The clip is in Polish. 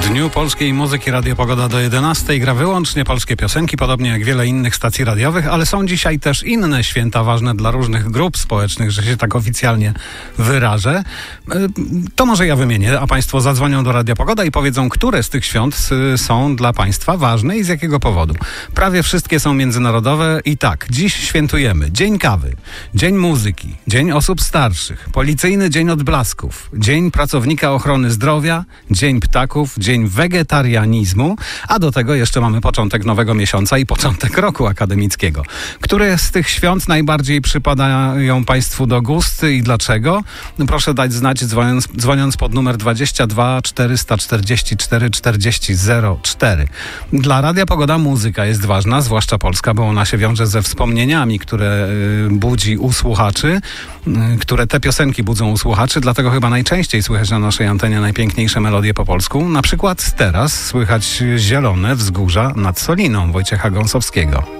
Dniu Polskiej Muzyki Radio Pogoda do 11 gra wyłącznie polskie piosenki, podobnie jak wiele innych stacji radiowych, ale są dzisiaj też inne święta ważne dla różnych grup społecznych, że się tak oficjalnie wyrażę. To może ja wymienię, a Państwo zadzwonią do Radia Pogoda i powiedzą, które z tych świąt są dla Państwa ważne i z jakiego powodu. Prawie wszystkie są międzynarodowe i tak, dziś świętujemy Dzień Kawy, Dzień Muzyki, Dzień Osób Starszych, Policyjny Dzień Odblasków, Dzień Pracownika Ochrony Zdrowia, Dzień Ptaków, Dzień Wegetarianizmu, a do tego jeszcze mamy początek nowego miesiąca i początek roku akademickiego. Które z tych świąt najbardziej przypadają Państwu do gustu i dlaczego? Proszę dać znać dzwoniąc pod numer 22 444 40 04. Dla Radia Pogoda muzyka jest ważna, zwłaszcza polska, bo ona się wiąże ze wspomnieniami, które budzi u słuchaczy, które te piosenki budzą u słuchaczy, dlatego chyba najczęściej słychać na naszej antenie najpiękniejsze melodie po polsku. Na przykład teraz słychać Zielone wzgórza nad Soliną Wojciecha Gąsowskiego.